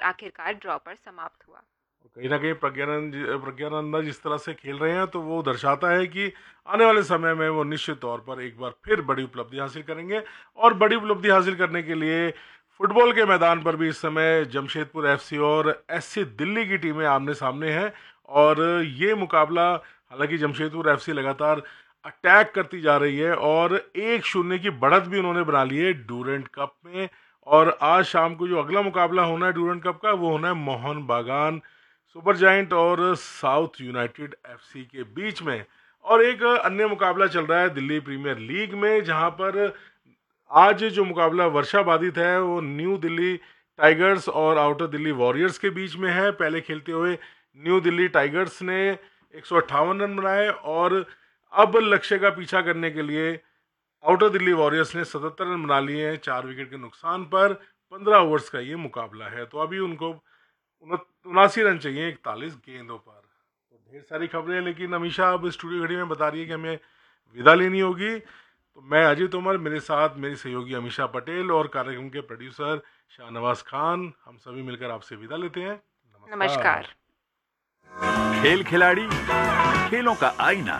आखिरकार ड्रॉ पर समाप्त हुआ। कहीं ना कहीं प्रज्ञानंदा जिस तरह से खेल रहे हैं तो वो दर्शाता है कि आने वाले समय में वो निश्चित तौर पर एक बार फिर बड़ी उपलब्धि हासिल करेंगे। और बड़ी उपलब्धि हासिल करने के लिए फुटबॉल के मैदान पर भी इस समय जमशेदपुर एफसी और एससी दिल्ली की टीमें आमने सामने हैं। और ये मुकाबला, हालांकि जमशेदपुर एफसी लगातार अटैक करती जा रही है और 1-0 की बढ़त भी उन्होंने बना ली है डूरेंट कप में। और आज शाम को जो अगला मुकाबला होना है डूरेंट कप का, वो होना है मोहन बागान सुपर जायंट और साउथ यूनाइटेड एफसी के बीच में। और एक अन्य मुकाबला चल रहा है दिल्ली प्रीमियर लीग में, जहां पर आज जो मुकाबला वर्षा बाधित है वो न्यू दिल्ली टाइगर्स और आउटर दिल्ली वॉरियर्स के बीच में है। पहले खेलते हुए न्यू दिल्ली टाइगर्स ने 158 रन बनाए और अब लक्ष्य का पीछा करने के लिए आउटर दिल्ली वॉरियर्स ने 77 रन बना लिए हैं 4 विकेट के नुकसान पर। 15 ओवर्स का ये मुकाबला है, तो अभी उनको 79 रन चाहिए 41 गेंदों पर। तो ढेर सारी खबरें, लेकिन अमीषा अब स्टूडियो घड़ी में बता रही है कि हमें विदा लेनी होगी। तो मैं अजय तोमर, मेरे साथ मेरी सहयोगी अमीषा पटेल और कार्यक्रम के प्रोड्यूसर शाहनवाज खान, हम सभी मिलकर आपसे विदा लेते हैं। नमस्कार। खेल खिलाड़ी, खेलों का आईना।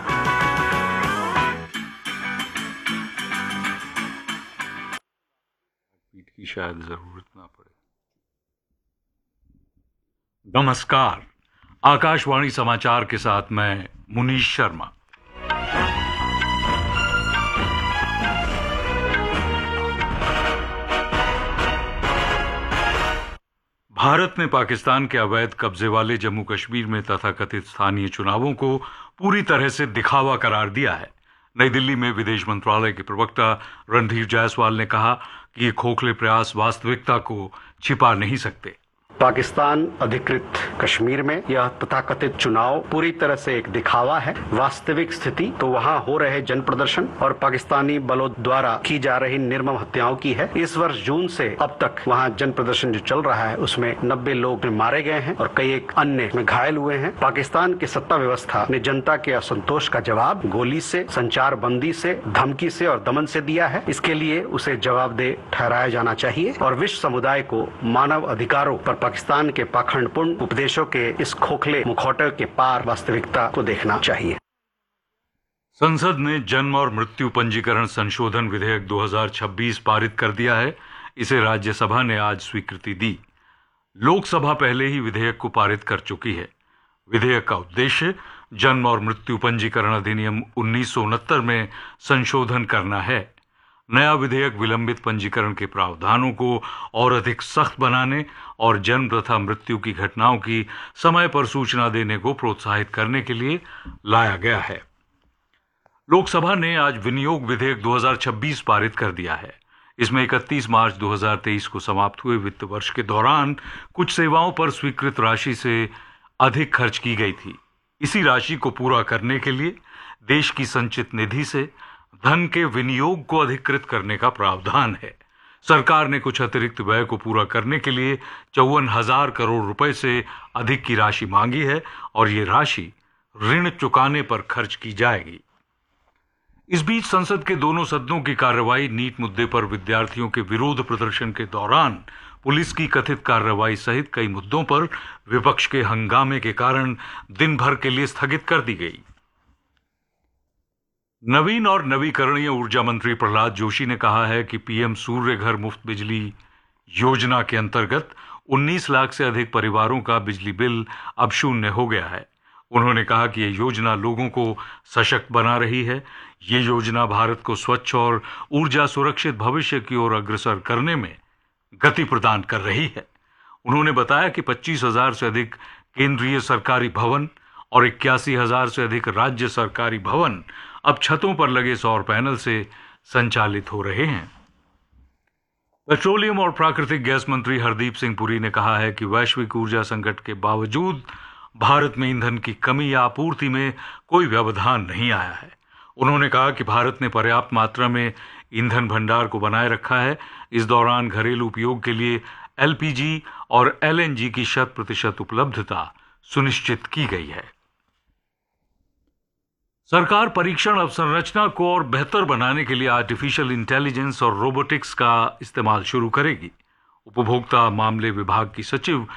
पीठ की शायद जरूरत ना पड़े। नमस्कार, आकाशवाणी समाचार के साथ मैं मुनीश शर्मा। भारत ने पाकिस्तान के अवैध कब्जे वाले जम्मू कश्मीर में तथाकथित स्थानीय चुनावों को पूरी तरह से दिखावा करार दिया है। नई दिल्ली में विदेश मंत्रालय के प्रवक्ता रणधीर जायसवाल ने कहा कि ये खोखले प्रयास वास्तविकता को छिपा नहीं सकते। पाकिस्तान अधिकृत कश्मीर में यह तथाकथित चुनाव पूरी तरह से एक दिखावा है। वास्तविक स्थिति तो वहां हो रहे जन प्रदर्शन और पाकिस्तानी बलों द्वारा की जा रही निर्मम हत्याओं की है। इस वर्ष जून से अब तक वहां जन प्रदर्शन जो चल रहा है उसमें 90 लोग मारे गए हैं और कई एक अन्य में घायल हुए हैं। पाकिस्तान की सत्ता व्यवस्था ने जनता के असंतोष का जवाब गोली से, संचार बंदी से, धमकी से और दमन से दिया है। इसके लिए उसे जवाबदेह ठहराया जाना चाहिए और विश्व समुदाय को मानव अधिकारों पर पाकिस्तान के पाखंडपूर्ण उपदेशों के इस खोखले मुखौटे के पार वास्तविकता को देखना चाहिए। संसद ने जन्म और मृत्यु पंजीकरण संशोधन विधेयक 2026 पारित कर दिया है। इसे राज्यसभा ने आज स्वीकृति दी। लोकसभा पहले ही विधेयक को पारित कर चुकी है। विधेयक का उद्देश्य जन्म और मृत्यु पंजीकरण अधिनियम 1969 में संशोधन करना है। नया विधेयक विलंबित पंजीकरण के प्रावधानों को और अधिक सख्त बनाने और जन्म तथा मृत्यु की घटनाओं की समय पर सूचना देने को प्रोत्साहित करने के लिए लाया गया है। लोकसभा ने आज विनियोग विधेयक 2026 पारित कर दिया है। इसमें 31 मार्च 2023 को समाप्त हुए वित्त वर्ष के दौरान कुछ सेवाओं पर स्वीकृत राशि से अधिक खर्च की गई थी। इसी राशि को पूरा करने के लिए देश की संचित निधि से धन के विनियोग को अधिकृत करने का प्रावधान है। सरकार ने कुछ अतिरिक्त व्यय को पूरा करने के लिए 54,000 करोड़ रुपए से अधिक की राशि मांगी है और ये राशि ऋण चुकाने पर खर्च की जाएगी। इस बीच संसद के दोनों सदनों की कार्रवाई नीट मुद्दे पर विद्यार्थियों के विरोध प्रदर्शन के दौरान पुलिस की कथित कार्रवाई सहित कई मुद्दों पर विपक्ष के हंगामे के कारण दिन भर के लिए स्थगित कर दी गई। नवीन और नवीकरणीय ऊर्जा मंत्री प्रहलाद जोशी ने कहा है कि पीएम सूर्य घर मुफ्त बिजली योजना के अंतर्गत 19 लाख से अधिक परिवारों का बिजली बिल अब शून्य हो गया है। उन्होंने कहा कि यह योजना लोगों को सशक्त बना रही है। ये योजना भारत को स्वच्छ और ऊर्जा सुरक्षित भविष्य की ओर अग्रसर करने में गति प्रदान कर रही है। उन्होंने बताया कि 25,000 से अधिक केंद्रीय सरकारी भवन और 81,000 से अधिक राज्य सरकारी भवन अब छतों पर लगे सौर पैनल से संचालित हो रहे हैं। पेट्रोलियम और प्राकृतिक गैस मंत्री हरदीप सिंह पुरी ने कहा है कि वैश्विक ऊर्जा संकट के बावजूद भारत में ईंधन की कमी या आपूर्ति में कोई व्यवधान नहीं आया है। उन्होंने कहा कि भारत ने पर्याप्त मात्रा में ईंधन भंडार को बनाए रखा है। इस दौरान घरेलू उपयोग के लिए एलपीजी और एलएनजी की 100% उपलब्धता सुनिश्चित की गई है। सरकार परीक्षण अवसंरचना को और बेहतर बनाने के लिए आर्टिफिशियल इंटेलिजेंस और रोबोटिक्स का इस्तेमाल शुरू करेगी। उपभोक्ता मामले विभाग की सचिव